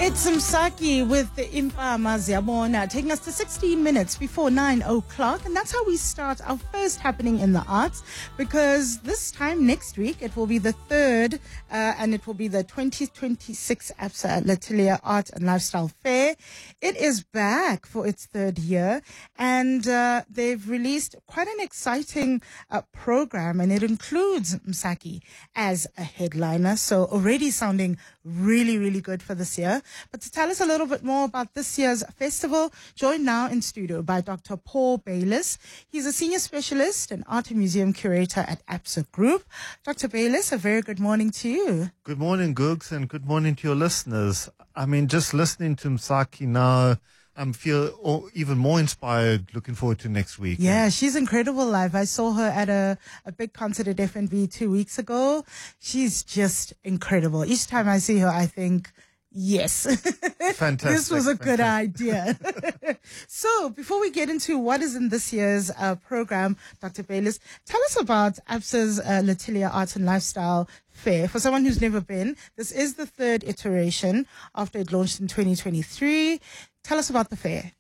It's Msaki with the Impama Ziyabona, taking us to 16 minutes before 9 o'clock. And that's how we start our first happening in the arts, because this time next week, it will be the third, and it will be the 2026 Absa L'Atelier Art and Lifestyle Fair. It is back for its third year, and they've released quite an exciting program, and it includes Msaki as a headliner. So already sounding really, really good for this year. But to tell us a little bit more about this year's festival, joined now in studio by Dr. Paul Bayliss. He's a senior specialist and art and museum curator at Absa Group. Dr. Bayliss, a very good morning to you. Good morning, Googs, and good morning to your listeners. I mean, just listening to Msaki now, I feel even more inspired, looking forward to next week. Yeah, she's incredible live. I saw her at a big concert at FNB 2 weeks ago. She's just incredible. Each time I see her, I think, yes, Fantastic. This was a good idea. So before we get into what is in this year's program, Dr. Bayliss, tell us about Absa's L'Atelier Art and Lifestyle Fair. For someone who's never been, this is the third iteration after it launched in 2023. Tell us about the fair.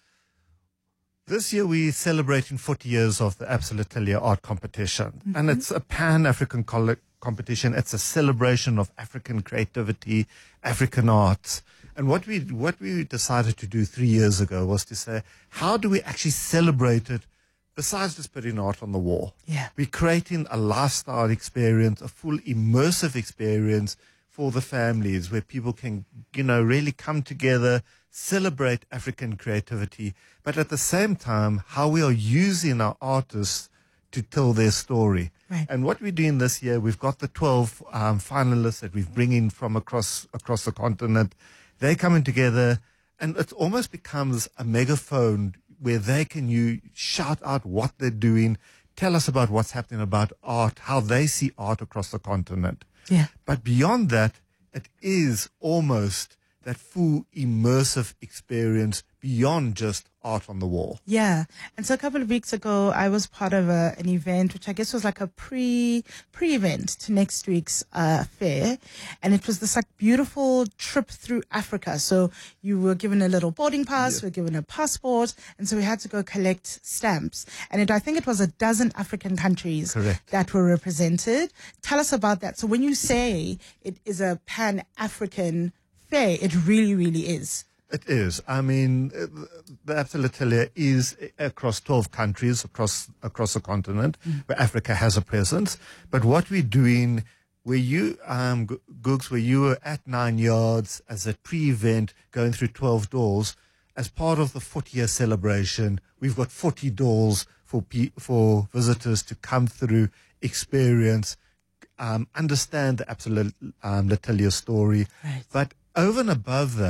This year we're celebrating 40 years of the Absa L'Atelier Art Competition. And it's a pan-African competition. It's a celebration of African creativity, African arts. And what we decided to do 3 years ago was to say, how do we actually celebrate it besides just putting art on the wall? Yeah. We're creating a lifestyle experience, a full immersive experience for the families where people can, really come together, celebrate African creativity, but at the same time, how we are using our artists to tell their story. Right. And what we're doing this year, we've got the 12 finalists that we're bringing from across the continent. They're coming together, and it almost becomes a megaphone where they can shout out what they're doing, tell us about what's happening about art, how they see art across the continent. Yeah. But beyond that, it is almost that full immersive experience beyond just art on the wall. Yeah. And so a couple of weeks ago, I was part of an event, which I guess was like a pre-event to next week's fair. And it was this like beautiful trip through Africa. So you were given a little boarding pass, we were given a passport. And so we had to go collect stamps. And I think it was a dozen African countries that were represented. Tell us about that. So when you say it is a pan-African fair, it really, really is. It is. I mean, the Absa L'Atelier is across 12 countries across the continent where Africa has a presence. But what we're doing, where you, Googs, where you were at 9 Yards as a pre-event going through 12 doors, as part of the 40-year celebration, we've got 40 doors for visitors to come through, experience, understand the Absa L'Atelier story. Right. But over and above that,